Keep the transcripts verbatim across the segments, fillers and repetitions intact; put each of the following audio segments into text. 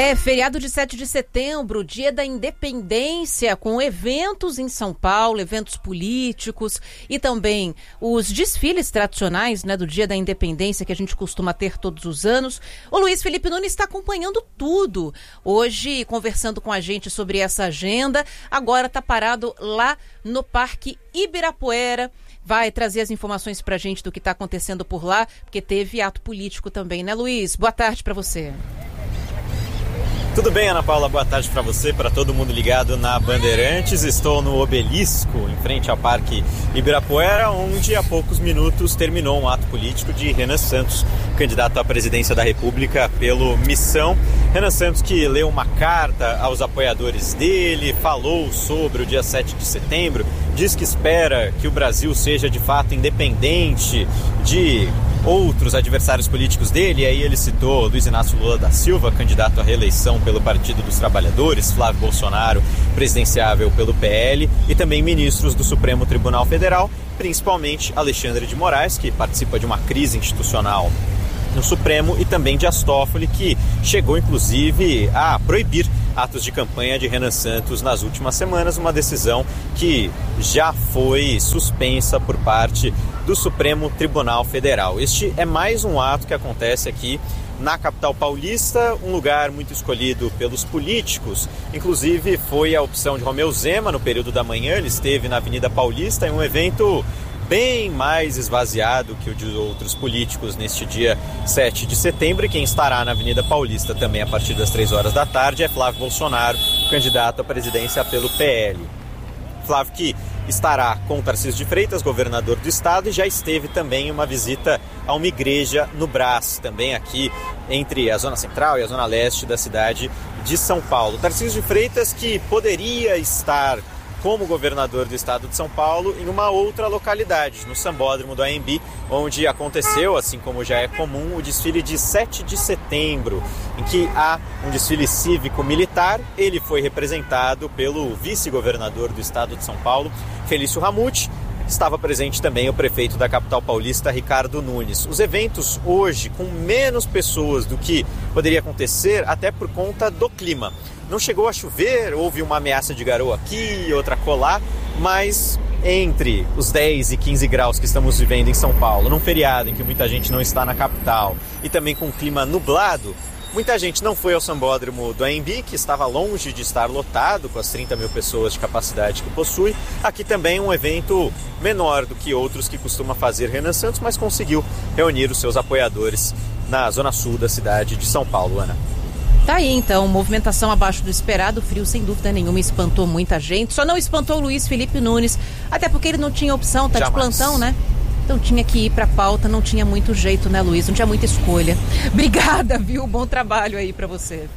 É, feriado de sete de setembro, dia da independência, com eventos em São Paulo, eventos políticos e também os desfiles tradicionais, né, do dia da independência que a gente costuma ter todos os anos. O Luiz Felipe Nunes está acompanhando tudo. Hoje, conversando com a gente sobre essa agenda, agora está parado lá no Parque Ibirapuera. Vai trazer as informações pra gente do que está acontecendo por lá, porque teve ato político também, né, Luiz? Boa tarde para você. Tudo bem, Ana Paula? Boa tarde para você, para todo mundo ligado na Bandeirantes. Estou no Obelisco, em frente ao Parque Ibirapuera, onde há poucos minutos terminou um ato político de Renan Santos, candidato à presidência da República pelo Missão. Renan Santos, que leu uma carta aos apoiadores dele, falou sobre o dia sete de setembro, diz que espera que o Brasil seja de fato independente de outros adversários políticos dele. E aí ele citou Luiz Inácio Lula da Silva, candidato à reeleição pelo Partido dos Trabalhadores, Flávio Bolsonaro, presidenciável pelo P L, e também ministros do Supremo Tribunal Federal, principalmente Alexandre de Moraes, que participa de uma crise institucional no Supremo, e também Dias Toffoli, que chegou inclusive a proibir atos de campanha de Renan Santos nas últimas semanas, uma decisão que já foi suspensa por parte do Supremo Tribunal Federal. Este é mais um ato que acontece aqui na capital paulista, um lugar muito escolhido pelos políticos. Inclusive foi a opção de Romeu Zema no período da manhã. Ele esteve na Avenida Paulista em um evento bem mais esvaziado que o de outros políticos neste dia sete de setembro. E quem estará na Avenida Paulista também a partir das três horas da tarde é Flávio Bolsonaro, candidato à presidência pelo P L. Flávio, que estará com Tarcísio de Freitas, governador do estado, e já esteve também em uma visita a uma igreja no Brás, também aqui entre a zona central e a zona leste da cidade de São Paulo. Tarcísio de Freitas, que poderia estar como governador do estado de São Paulo em uma outra localidade, no Sambódromo do A M B, onde aconteceu, assim como já é comum, o desfile de sete de setembro, em que há um desfile cívico-militar. Ele foi representado pelo vice-governador do estado de São Paulo, Felício Ramute. Estava presente também o prefeito da capital paulista, Ricardo Nunes. Os eventos hoje, com menos pessoas do que poderia acontecer, até por conta do clima. Não chegou a chover, houve uma ameaça de garoa aqui, outra colar, mas entre os dez e quinze graus que estamos vivendo em São Paulo, num feriado em que muita gente não está na capital, e também com um clima nublado, muita gente não foi ao Sambódromo do A M B, que estava longe de estar lotado, com as trinta mil pessoas de capacidade que possui. Aqui também um evento menor do que outros que costuma fazer Renan Santos, mas conseguiu reunir os seus apoiadores na zona sul da cidade de São Paulo, Ana. Tá aí, então, movimentação abaixo do esperado. O frio, sem dúvida nenhuma, espantou muita gente. Só não espantou o Luiz Felipe Nunes, até porque ele não tinha opção, tá Jamais. de plantão, né? Então tinha que ir pra pauta, não tinha muito jeito, né, Luiz? Não tinha muita escolha. Obrigada, viu? Bom trabalho aí pra você.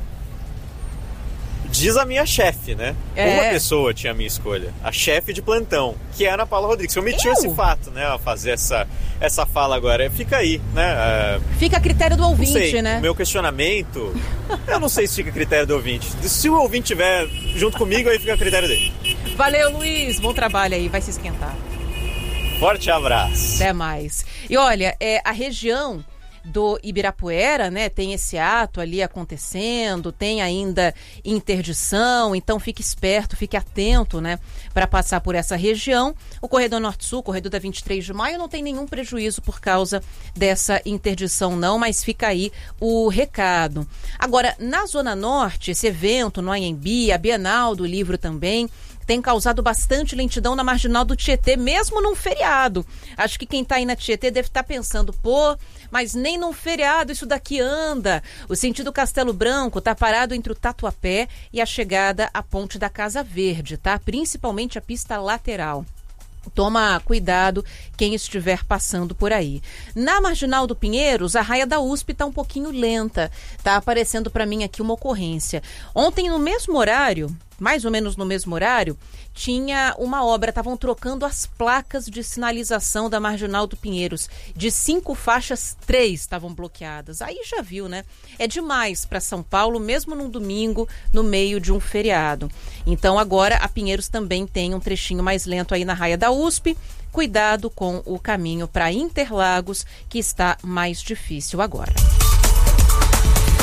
Diz a minha chefe, né? É. Uma pessoa tinha a minha escolha. A chefe de plantão, que é a Ana Paula Rodrigues. Eu omitiu esse fato, né? A fazer essa, essa fala agora. Fica aí, né? Uh, fica a critério do ouvinte, não sei, né? O meu questionamento, eu não sei se fica a critério do ouvinte. Se o ouvinte estiver junto comigo, aí fica a critério dele. Valeu, Luiz. Bom trabalho aí. Vai se esquentar. Forte abraço. Até mais. E olha, é, a região do Ibirapuera, né, tem esse ato ali acontecendo, tem ainda interdição, então fique esperto, fique atento, né, para passar por essa região. O Corredor Norte-Sul, Corredor da vinte e três de maio, não tem nenhum prejuízo por causa dessa interdição não, mas fica aí o recado. Agora, na Zona Norte, esse evento no A M B, a Bienal do Livro também, tem causado bastante lentidão na Marginal do Tietê, mesmo num feriado. Acho que quem está aí na Tietê deve estar tá pensando, pô, mas nem num feriado isso daqui anda. O sentido Castelo Branco está parado entre o Tatuapé e a chegada à Ponte da Casa Verde, tá? Principalmente a pista lateral. Toma cuidado quem estiver passando por aí. Na Marginal do Pinheiros, a raia da U S P está um pouquinho lenta. Tá aparecendo para mim aqui uma ocorrência. Ontem, no mesmo horário, mais ou menos no mesmo horário, tinha uma obra, estavam trocando as placas de sinalização da Marginal do Pinheiros. De cinco faixas, três estavam bloqueadas. Aí já viu, né? É demais para São Paulo, mesmo num domingo, no meio de um feriado. Então agora a Pinheiros também tem um trechinho mais lento aí na raia da U S P. Cuidado com o caminho para Interlagos, que está mais difícil agora.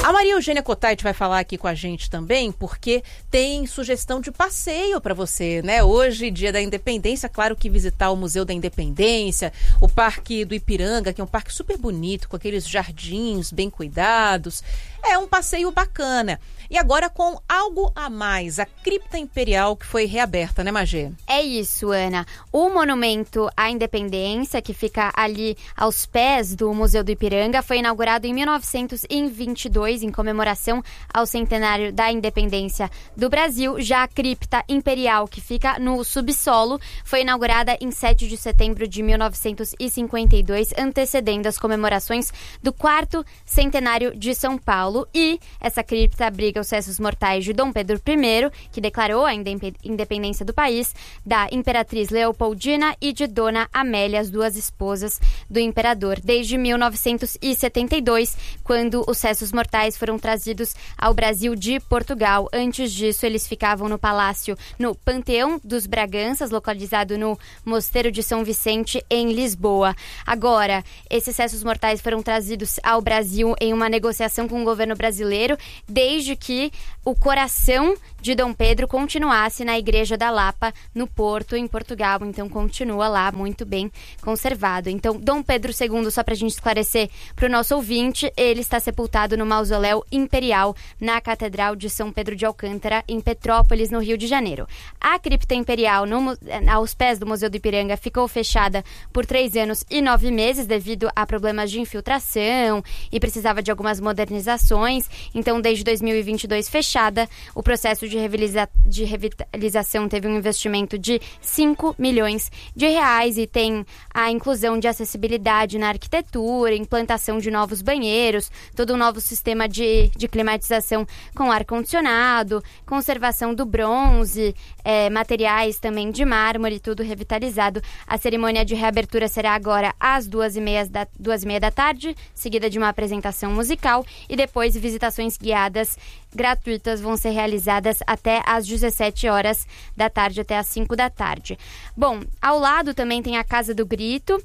A Maria Eugênia Cottait vai falar aqui com a gente também, porque tem sugestão de passeio para você, né? Hoje, dia da Independência, claro que visitar o Museu da Independência, o Parque do Ipiranga, que é um parque super bonito, com aqueles jardins bem cuidados. É um passeio bacana. E agora com algo a mais, a Cripta Imperial, que foi reaberta, né, Magê? É isso, Ana. O Monumento à Independência, que fica ali aos pés do Museu do Ipiranga, foi inaugurado em mil novecentos e vinte e dois, em comemoração ao centenário da independência do Brasil. Já a Cripta Imperial, que fica no subsolo, foi inaugurada em sete de setembro de mil novecentos e cinquenta e dois, antecedendo as comemorações do quarto centenário de São Paulo. E essa cripta abriga os restos mortais de Dom Pedro I, que declarou a independência do país, da Imperatriz Leopoldina e de Dona Amélia, as duas esposas do imperador, desde mil novecentos e setenta e dois, quando os restos mortais foram trazidos ao Brasil de Portugal. Antes disso, eles ficavam no palácio, no Panteão dos Braganças, localizado no Mosteiro de São Vicente, em Lisboa. Agora, esses restos mortais foram trazidos ao Brasil em uma negociação com o governo brasileiro, desde que o coração de Dom Pedro continuasse na Igreja da Lapa, no Porto, em Portugal. Então, continua lá, muito bem conservado. Então, Dom Pedro segundo, só para a gente esclarecer para o nosso ouvinte, ele está sepultado no Mausoléu Imperial, na Catedral de São Pedro de Alcântara, em Petrópolis, no Rio de Janeiro. A Cripta Imperial, no, aos pés do Museu do Ipiranga, ficou fechada por três anos e nove meses, devido a problemas de infiltração e precisava de algumas modernizações. Então, desde dois mil e vinte e dois, fechada. O processo de, revitaliza- de revitalização teve um investimento de cinco milhões de reais e tem a inclusão de acessibilidade na arquitetura, implantação de novos banheiros, todo um novo sistema de, de climatização com ar-condicionado, conservação do bronze, é, materiais também de mármore, tudo revitalizado. A cerimônia de reabertura será agora às duas e meia da, duas e meia da tarde, seguida de uma apresentação musical, e depois visitações guiadas gratuitas vão ser realizadas até às dezessete horas da tarde, até às cinco da tarde. Bom, ao lado também tem a Casa do Grito,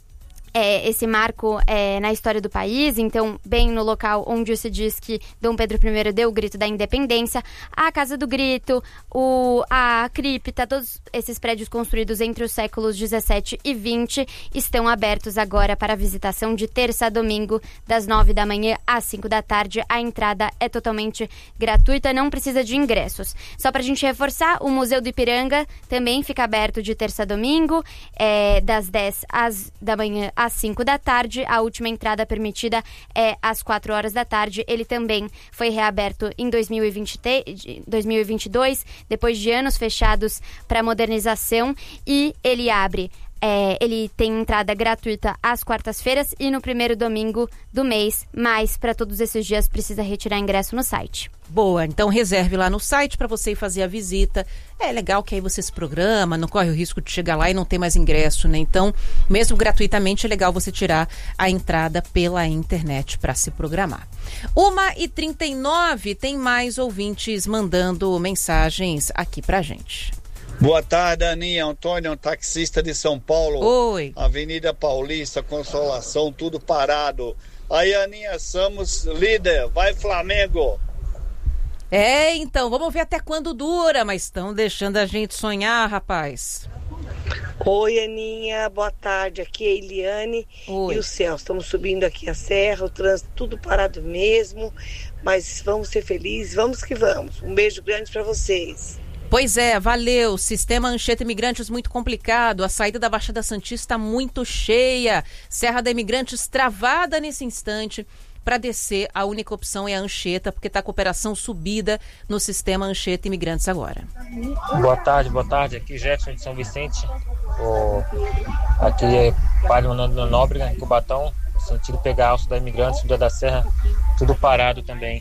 É, esse marco é, na história do país, então bem no local onde se diz que Dom Pedro I deu o grito da independência. A Casa do Grito, o, a cripta, todos esses prédios construídos entre os séculos dezessete e vinte estão abertos agora para visitação de terça a domingo, das nove da manhã às cinco da tarde. A entrada é totalmente gratuita, não precisa de ingressos. Só para a gente reforçar, o Museu do Ipiranga também fica aberto de terça a domingo, é, das dez às da manhã às cinco da tarde. A última entrada permitida é às quatro horas da tarde. Ele também foi reaberto em dois mil e vinte, dois mil e vinte e dois, depois de anos fechados para modernização, e ele abre É, ele tem entrada gratuita às quartas-feiras e no primeiro domingo do mês, mas para todos esses dias precisa retirar ingresso no site. Boa, então reserve lá no site para você ir fazer a visita. É legal que aí você se programa, não corre o risco de chegar lá e não ter mais ingresso, né? Então, mesmo gratuitamente, é legal você tirar a entrada pela internet para se programar. uma e trinta e nove, tem mais ouvintes mandando mensagens aqui pra gente. Boa tarde, Aninha. Antônio, um taxista de São Paulo. Oi. Avenida Paulista, Consolação, tudo parado. Aí, Aninha, somos líder. Vai, Flamengo. É, então, vamos ver até quando dura, mas estão deixando a gente sonhar, rapaz. Oi, Aninha. Boa tarde. Aqui é a Eliane. Oi. E o Celso. Estamos subindo aqui a serra, o trânsito tudo parado mesmo. Mas vamos ser felizes, vamos que vamos. Um beijo grande para vocês. Pois é, valeu. Sistema Anchieta Imigrantes muito complicado. A saída da Baixada Santista muito cheia. Serra da Imigrantes travada nesse instante. Para descer, a única opção é a Anchieta, porque está com operação subida no sistema Anchieta Imigrantes agora. Boa tarde, boa tarde. Aqui Jefferson de São Vicente. O... Aqui é Padre Nando Nóbrega, em Cubatão. No sentido pegar Alto da Imigrantes, Subida da Serra, tudo parado também.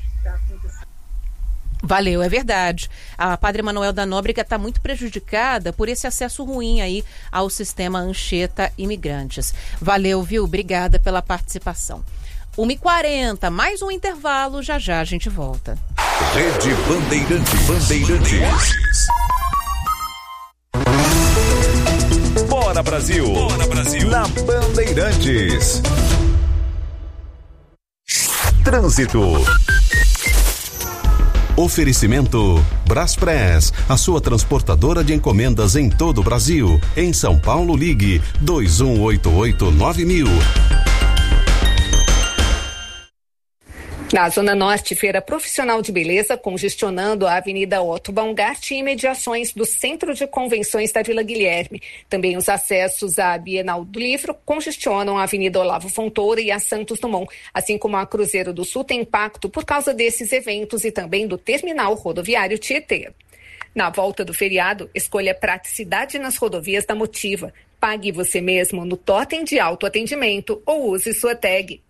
Valeu, é verdade. A Padre Manuel da Nóbrega está muito prejudicada por esse acesso ruim aí ao sistema Anchieta Imigrantes. Valeu, viu? Obrigada pela participação. uma e quarenta, mais um intervalo, já já a gente volta. Rede Bandeirantes. Bandeirantes. Bora Brasil. Bora Brasil. Na Bandeirantes. Trânsito. Oferecimento Braspress, a sua transportadora de encomendas em todo o Brasil. Em São Paulo, ligue dois um oito oito nove mil. Na Zona Norte, feira profissional de beleza congestionando a Avenida Otto Baumgart e imediações do Centro de Convenções da Vila Guilherme. Também os acessos à Bienal do Livro congestionam a Avenida Olavo Fontoura e a Santos Dumont, assim como a Cruzeiro do Sul tem impacto por causa desses eventos e também do terminal rodoviário Tietê. Na volta do feriado, escolha praticidade nas rodovias da Motiva. Pague você mesmo no totem de autoatendimento ou use sua tag.